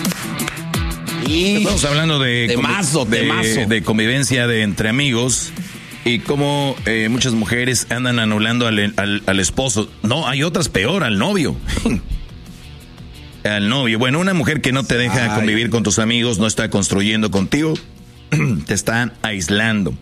Y estamos hablando de convivencia entre amigos y cómo muchas mujeres andan anulando al esposo. No, hay otras peor, al novio. Al novio. Bueno, una mujer que no te deja convivir con tus amigos, no está construyendo contigo, te está aislando.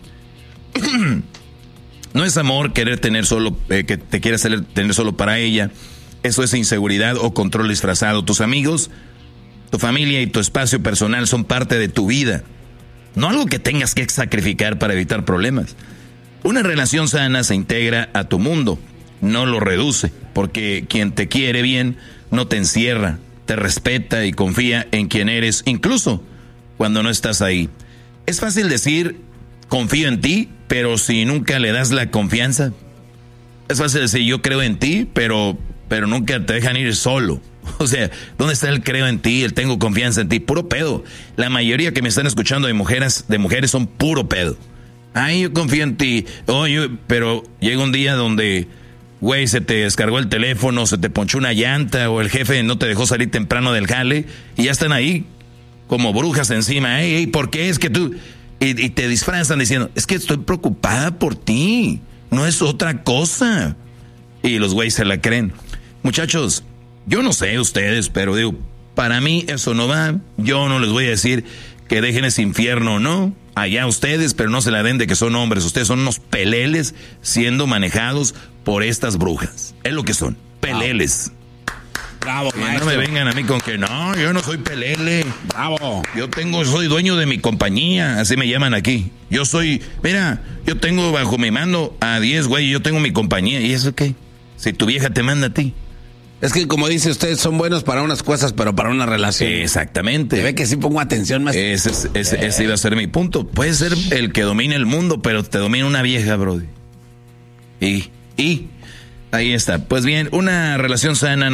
No es amor querer tener solo, que te quieras tener solo para ella. Eso es inseguridad o control disfrazado. Tus amigos, tu familia y tu espacio personal son parte de tu vida. No algo que tengas que sacrificar para evitar problemas. Una relación sana se integra a tu mundo, no lo reduce, porque quien te quiere bien no te encierra, te respeta y confía en quien eres, incluso cuando no estás ahí. Es fácil decir, confío en ti, pero si nunca le das la confianza. Es fácil decir, yo creo en ti, pero nunca te dejan ir solo. O sea, ¿dónde está el creo en ti, el tengo confianza en ti? Puro pedo. La mayoría que me están escuchando de mujeres son puro pedo. Ay, yo confío en ti. Oye, pero llega un día donde, güey, se te descargó el teléfono, se te ponchó una llanta o el jefe no te dejó salir temprano del jale y ya están ahí como brujas encima. Ey, ¿por qué es que tú...? Y te disfrazan diciendo, es que estoy preocupada por ti, no es otra cosa. Y los güeyes se la creen. Muchachos, yo no sé ustedes, pero digo, para mí eso no va. Yo no les voy a decir que dejen ese infierno, ¿no? Allá ustedes, pero no se la den de que son hombres. Ustedes son unos peleles siendo manejados por estas brujas. Es lo que son, peleles. Bravo, maestro. No me vengan a mí con que no, yo no soy pelele. Bravo. Soy dueño de mi compañía, así me llaman aquí. Yo tengo bajo mi mando a 10 güey, yo tengo mi compañía. ¿Y eso qué? Si tu vieja te manda a ti. Es que como dice usted, son buenos para unas cosas, pero para una relación. Exactamente. Se ve que sí pongo atención más. Ese iba a ser mi punto. Puede ser el que domine el mundo, pero te domina una vieja, brody. Y ahí está. Pues bien, una relación sana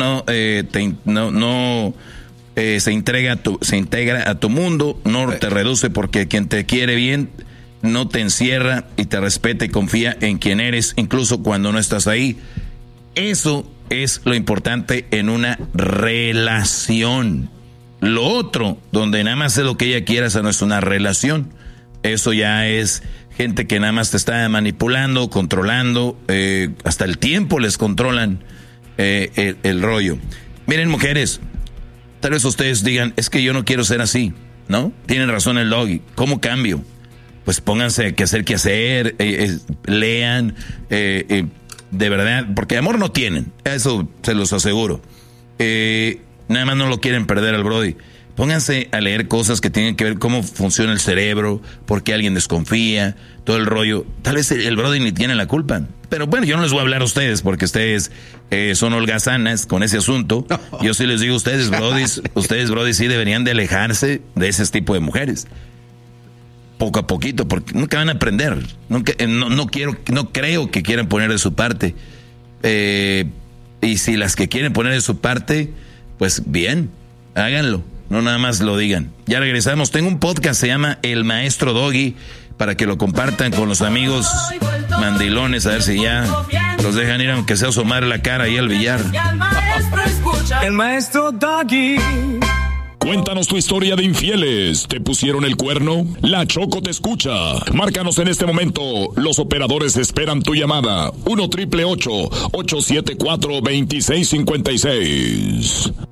se integra a tu mundo, no te reduce, porque quien te quiere bien no te encierra y te respeta y confía en quien eres, incluso cuando no estás ahí. Eso es lo importante en una relación. Lo otro, donde nada más es lo que ella quiera, esa no es una relación. Eso ya es gente que nada más te está manipulando, controlando, hasta el tiempo les controlan el rollo. Miren, mujeres, tal vez ustedes digan, es que yo no quiero ser así, ¿no? Tienen razón el Doggy. ¿Cómo cambio? Pues pónganse qué hacer, lean, de verdad, porque amor no tienen, eso se los aseguro. Nada más no lo quieren perder al brody. Pónganse a leer cosas que tienen que ver cómo funciona el cerebro, por qué alguien desconfía, todo el rollo. Tal vez el brody ni tiene la culpa. Pero bueno, yo no les voy a hablar a ustedes porque ustedes son holgazanas con ese asunto. Yo sí les digo a ustedes, brodis, sí deberían de alejarse de ese tipo de mujeres. Poco a poquito, porque nunca van a aprender. No creo que quieran poner de su parte. Y si las que quieren poner de su parte, pues bien, háganlo. No nada más lo digan. Ya regresamos. Tengo un podcast, se llama El Maestro Doggy, para que lo compartan con los amigos mandilones, a ver si ya los dejan ir, aunque sea asomar la cara ahí al billar. El Maestro Doggy. Cuéntanos tu historia de infieles. ¿Te pusieron el cuerno? La Choco te escucha. Márcanos en este momento. Los operadores esperan tu llamada. 1-888-874-2656.